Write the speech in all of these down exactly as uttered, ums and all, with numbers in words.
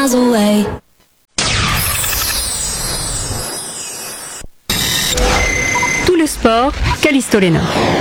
away. Tout le sport, Callisto Lena.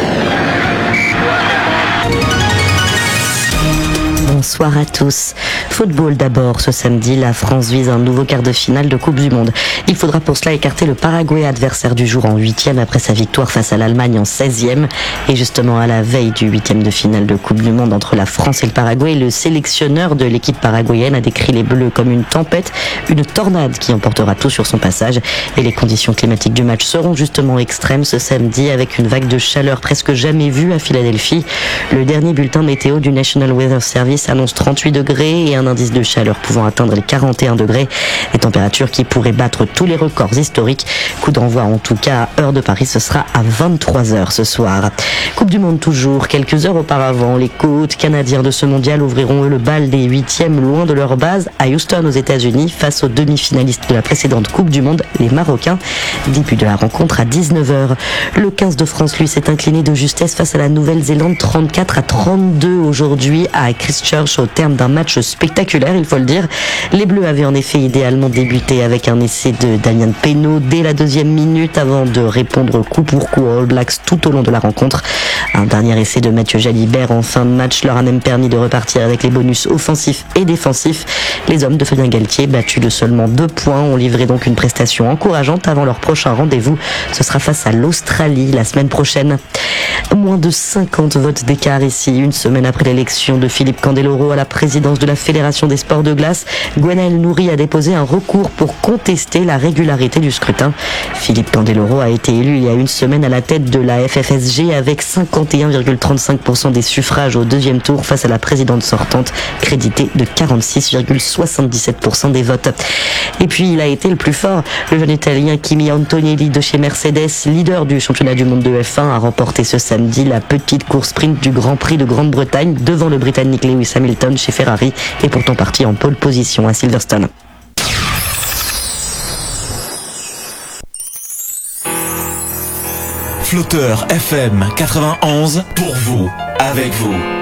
Bonsoir à tous. Football d'abord, ce samedi, la France vise un nouveau quart de finale de Coupe du Monde. Il faudra pour cela écarter le Paraguay, adversaire du jour en huitième après sa victoire face à l'Allemagne en seizième. Et justement à la veille du huitième de finale de Coupe du Monde entre la France et le Paraguay, le sélectionneur de l'équipe paraguayenne a décrit les Bleus comme une tempête, une tornade qui emportera tout sur son passage. Et les conditions climatiques du match seront justement extrêmes ce samedi avec une vague de chaleur presque jamais vue à Philadelphie. Le dernier bulletin météo du National Weather Service annonce trente-huit degrés et un indice de chaleur pouvant atteindre les quarante et un degrés. Des températures qui pourraient battre tous les records historiques. Coup d'envoi en tout cas à heure de Paris, ce sera à vingt-trois heures ce soir. Coupe du Monde toujours. Quelques heures auparavant, les côtes canadiens de ce mondial ouvriront eux le bal des huitièmes loin de leur base à Houston aux États-Unis face aux demi-finalistes de la précédente Coupe du Monde, les Marocains. Début de la rencontre à dix-neuf heures. Le quinze de France, lui, s'est incliné de justesse face à la Nouvelle-Zélande trente-quatre à trente-deux aujourd'hui à Christchurch au terme d'un match spectaculaire, il faut le dire. Les Bleus avaient en effet idéalement débuté avec un essai de Damian Penaud dès la deuxième minute avant de répondre coup pour coup aux All Blacks tout au long de la rencontre. Un dernier essai de Mathieu Jalibert en fin de match leur a même permis de repartir avec les bonus offensifs et défensifs. Les hommes de Fabien Galtier, battus de seulement deux points, ont livré donc une prestation encourageante avant leur prochain rendez-vous. Ce sera face à l'Australie la semaine prochaine. Moins de cinquante votes d'écart ici, une semaine après l'élection de Philippe Candeloro à la présidence de la Fédération des sports de glace. Gwenaël Nouri a déposé un recours pour contester la régularité du scrutin. Philippe Candeloro a été élu il y a une semaine à la tête de la F F S G avec cinquante et un virgule trente-cinq pour cent des suffrages au deuxième tour face à la présidente sortante, créditée de quarante-six virgule soixante-dix-sept pour cent des votes. Et puis il a été le plus fort. Le jeune Italien Kimi Antonelli de chez Mercedes, leader du championnat du monde de F un, a remporté ce samedi la petite course sprint du Grand Prix de Grande-Bretagne devant le Britannique Lewis Hamilton chez Ferrari et pourtant parti en pole position à Silverstone. Flotteur F M quatre-vingt-onze, pour vous, avec vous.